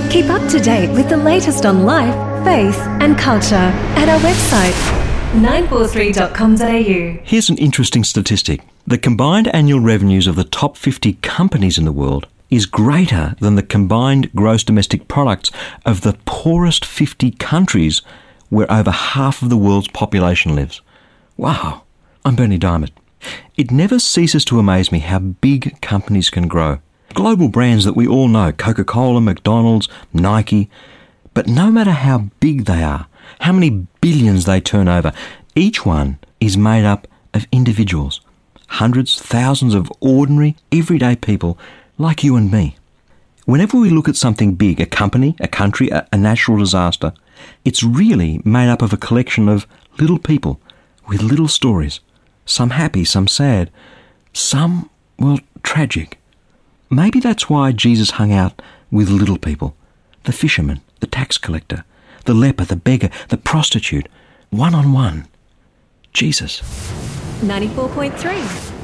Keep up to date with the latest on life, faith and culture at our website 943.com.au. Here's an interesting statistic. The combined annual revenues of the top 50 companies in the world is greater than the combined gross domestic products of the poorest 50 countries where over half of the world's population lives. Wow. I'm Bernie Diamond. It never ceases to amaze me how big companies can grow. Global brands that we all know, Coca-Cola, McDonald's, Nike. But no matter how big they are, how many billions they turn over, each one is made up of individuals. Hundreds, thousands of ordinary, everyday people like you and me. Whenever we look at something big, a company, a country, a natural disaster, it's really made up of a collection of little people with little stories. Some happy, some sad, some, well, tragic. Maybe that's why Jesus hung out with little people. The fisherman, the tax collector, the leper, the beggar, the prostitute. One-on-one. Jesus. 94.3